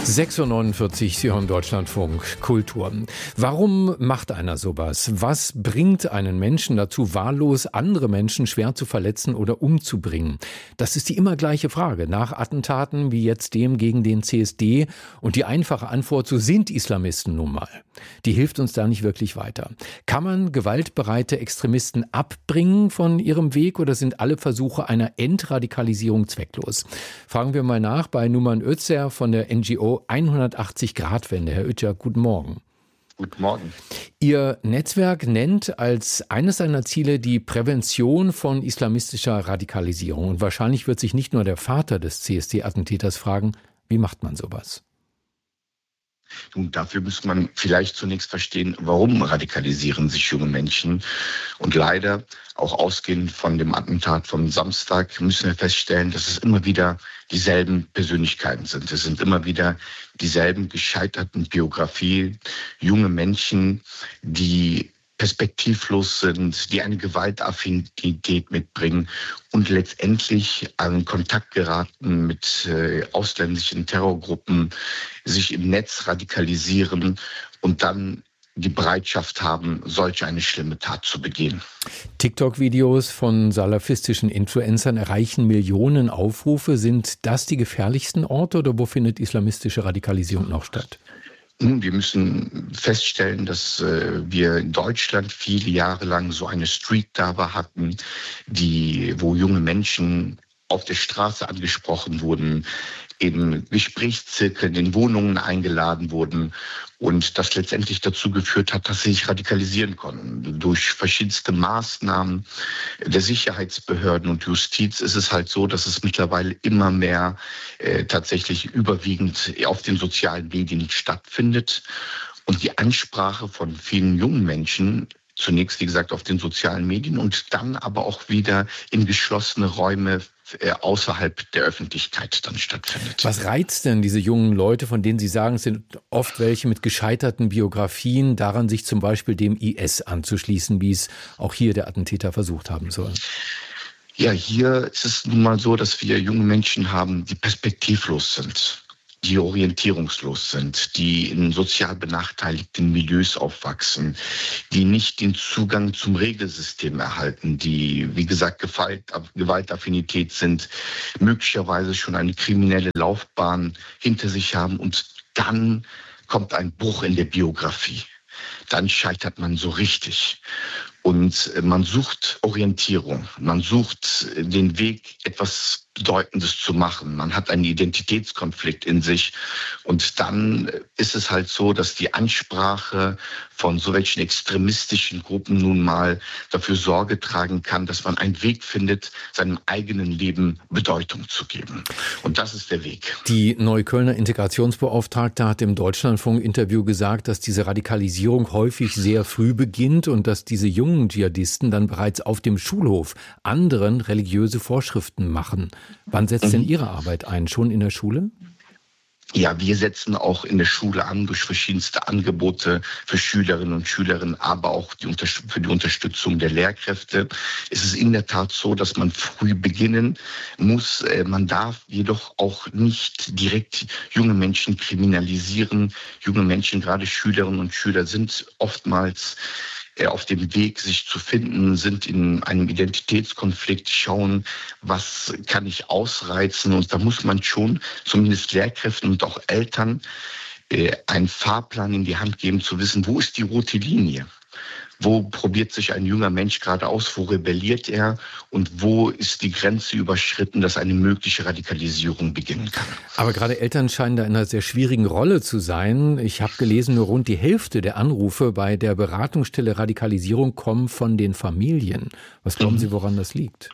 6:49 Sie hören Deutschlandfunk Kultur. Warum macht einer sowas? Was bringt einen Menschen dazu, wahllos andere Menschen schwer zu verletzen oder umzubringen? Das ist die immer gleiche Frage nach Attentaten wie jetzt dem gegen den CSD. Und die einfache Antwort, so sind Islamisten nun mal. Die hilft uns da nicht wirklich weiter. Kann man gewaltbereite Extremisten abbringen von ihrem Weg oder sind alle Versuche einer Entradikalisierung zwecklos? Fragen wir mal nach bei Numan Özer von der NGO 180-Grad-Wende. Herr Özer, guten Morgen. Guten Morgen. Ihr Netzwerk nennt als eines seiner Ziele die Prävention von islamistischer Radikalisierung. Und wahrscheinlich wird sich nicht nur der Vater des CSD-Attentäters fragen, wie macht man sowas? Und dafür muss man vielleicht zunächst verstehen, warum radikalisieren sich junge Menschen. Und leider, auch ausgehend von dem Attentat vom Samstag, müssen wir feststellen, dass es immer wieder dieselben Persönlichkeiten sind. Es sind immer wieder dieselben gescheiterten Biografien, junge Menschen, die perspektivlos sind, die eine Gewaltaffinität mitbringen und letztendlich an Kontakt geraten mit ausländischen Terrorgruppen, sich im Netz radikalisieren und dann die Bereitschaft haben, solch eine schlimme Tat zu begehen. TikTok-Videos von salafistischen Influencern erreichen Millionen Aufrufe. Sind das die gefährlichsten Orte oder wo findet islamistische Radikalisierung noch statt? Wir müssen feststellen, dass wir in Deutschland viele Jahre lang so eine Street-Dava hatten, wo junge Menschen auf der Straße angesprochen wurden, in Gesprächszirkeln, in Wohnungen eingeladen wurden und das letztendlich dazu geführt hat, dass sie sich radikalisieren konnten. Durch verschiedenste Maßnahmen der Sicherheitsbehörden und Justiz ist es halt so, dass es mittlerweile immer mehr tatsächlich überwiegend auf den sozialen Medien stattfindet und die Ansprache von vielen jungen Menschen zunächst, wie gesagt, auf den sozialen Medien und dann aber auch wieder in geschlossene Räume außerhalb der Öffentlichkeit dann stattfindet. Was reizt denn diese jungen Leute, von denen Sie sagen, es sind oft welche mit gescheiterten Biografien, daran sich zum Beispiel dem IS anzuschließen, wie es auch hier der Attentäter versucht haben soll? Ja, hier ist es nun mal so, dass wir junge Menschen haben, die perspektivlos sind, die orientierungslos sind, die in sozial benachteiligten Milieus aufwachsen, die nicht den Zugang zum Regelsystem erhalten, die, wie gesagt, Gewaltaffinität sind, möglicherweise schon eine kriminelle Laufbahn hinter sich haben und dann kommt ein Bruch in der Biografie. Dann scheitert man so richtig. Und man sucht Orientierung, man sucht den Weg, etwas Bedeutendes zu machen. Man hat einen Identitätskonflikt in sich. Und dann ist es halt so, dass die Ansprache von solchen extremistischen Gruppen nun mal dafür Sorge tragen kann, dass man einen Weg findet, seinem eigenen Leben Bedeutung zu geben. Und das ist der Weg. Die Neuköllner Integrationsbeauftragte hat im Deutschlandfunk-Interview gesagt, dass diese Radikalisierung häufig sehr früh beginnt und dass diese jungen Dschihadisten dann bereits auf dem Schulhof anderen religiöse Vorschriften machen. Wann setzt denn Ihre Arbeit ein? Schon in der Schule? Ja, wir setzen auch in der Schule an durch verschiedenste Angebote für Schülerinnen und Schüler, aber auch für die Unterstützung der Lehrkräfte. Es ist in der Tat so, dass man früh beginnen muss. Man darf jedoch auch nicht direkt junge Menschen kriminalisieren. Junge Menschen, gerade Schülerinnen und Schüler, sind oftmals auf dem Weg, sich zu finden, sind in einem Identitätskonflikt, schauen, was kann ich ausreizen. Und da muss man schon, zumindest Lehrkräften und auch Eltern, einen Fahrplan in die Hand geben, zu wissen, wo ist die rote Linie? Wo probiert sich ein junger Mensch gerade aus? Wo rebelliert er? Und wo ist die Grenze überschritten, dass eine mögliche Radikalisierung beginnen kann? Aber gerade Eltern scheinen da in einer sehr schwierigen Rolle zu sein. Ich habe gelesen, nur rund die Hälfte der Anrufe bei der Beratungsstelle Radikalisierung kommen von den Familien. Was glauben Sie, woran das liegt?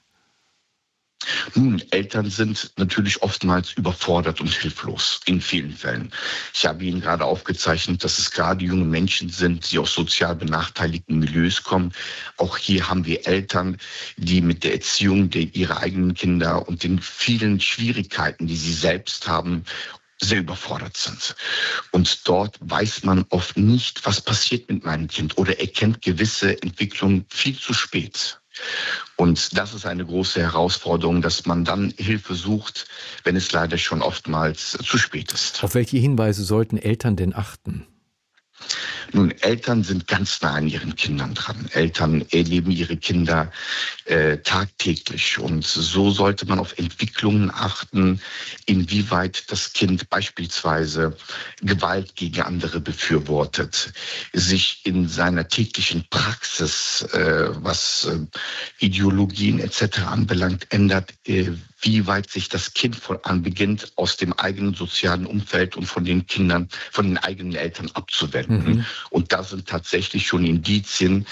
Nun, Eltern sind natürlich oftmals überfordert und hilflos in vielen Fällen. Ich habe Ihnen gerade aufgezeichnet, dass es gerade junge Menschen sind, die aus sozial benachteiligten Milieus kommen. Auch hier haben wir Eltern, die mit der Erziehung ihrer eigenen Kinder und den vielen Schwierigkeiten, die sie selbst haben, sehr überfordert sind. Und dort weiß man oft nicht, was passiert mit meinem Kind oder erkennt gewisse Entwicklungen viel zu spät. Und das ist eine große Herausforderung, dass man dann Hilfe sucht, wenn es leider schon oftmals zu spät ist. Auf welche Hinweise sollten Eltern denn achten? Nun, Eltern sind ganz nah an ihren Kindern dran. Eltern erleben ihre Kinder tagtäglich. Und so sollte man auf Entwicklungen achten, inwieweit das Kind beispielsweise Gewalt gegen andere befürwortet, sich in seiner täglichen Praxis, was Ideologien etc. anbelangt, ändert, wie weit sich das Kind von an beginnt, aus dem eigenen sozialen Umfeld und von den Kindern, von den eigenen Eltern abzuwenden. Mhm. Und da sind tatsächlich schon Indizien,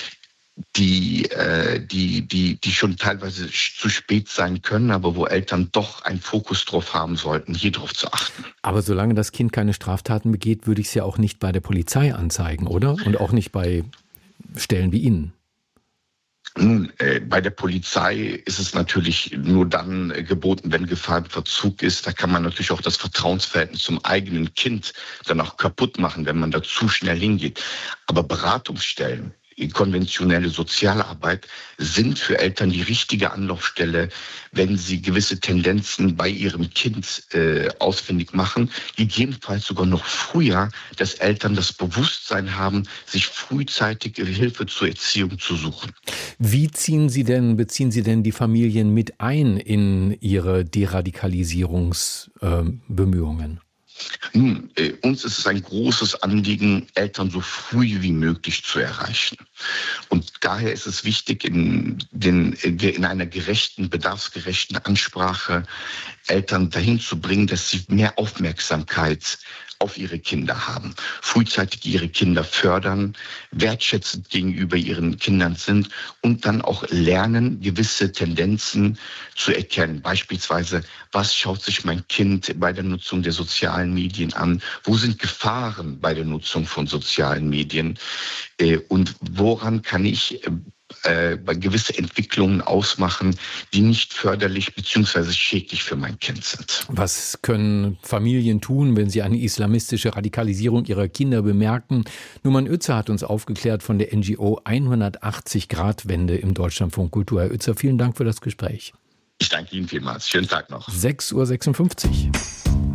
die schon teilweise zu spät sein können, aber wo Eltern doch einen Fokus drauf haben sollten, hier drauf zu achten. Aber solange das Kind keine Straftaten begeht, würde ich es ja auch nicht bei der Polizei anzeigen, oder? Und auch nicht bei Stellen wie Ihnen. Nun, bei der Polizei ist es natürlich nur dann geboten, wenn Gefahr im Verzug ist. Da kann man natürlich auch das Vertrauensverhältnis zum eigenen Kind dann auch kaputt machen, wenn man da zu schnell hingeht. Aber Beratungsstellen, konventionelle Sozialarbeit sind für Eltern die richtige Anlaufstelle, wenn sie gewisse Tendenzen bei ihrem Kind ausfindig machen. Gegebenenfalls sogar noch früher, dass Eltern das Bewusstsein haben, sich frühzeitig Hilfe zur Erziehung zu suchen. Wie beziehen Sie denn die Familien mit ein in Ihre Deradikalisierungsbemühungen? Nun, uns ist es ein großes Anliegen, Eltern so früh wie möglich zu erreichen. Und daher ist es wichtig, in einer bedarfsgerechten Ansprache Eltern dahin zu bringen, dass sie mehr Aufmerksamkeit auf ihre Kinder haben, frühzeitig ihre Kinder fördern, wertschätzend gegenüber ihren Kindern sind und dann auch lernen, gewisse Tendenzen zu erkennen. Beispielsweise, was schaut sich mein Kind bei der Nutzung der sozialen Medien an? Wo sind Gefahren bei der Nutzung von sozialen Medien? Und woran kann ich gewisse Entwicklungen ausmachen, die nicht förderlich bzw. schädlich für mein Kind sind. Was können Familien tun, wenn sie eine islamistische Radikalisierung ihrer Kinder bemerken? Numan Özer hat uns aufgeklärt von der NGO 180-Grad-Wende im Deutschlandfunk Kultur. Herr Özer, vielen Dank für das Gespräch. Ich danke Ihnen vielmals. Schönen Tag noch. 6:56 Uhr.